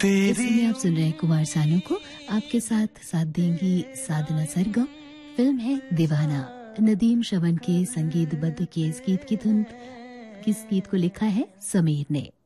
इस समय आप सुन रहे हैं कुमार सानू को। आपके साथ साथ देंगी साधना सरगम। फिल्म है दीवाना। नदीम श्रवण के संगीतबद्ध के इस गीत की धुन, किस गीत को लिखा है समीर ने।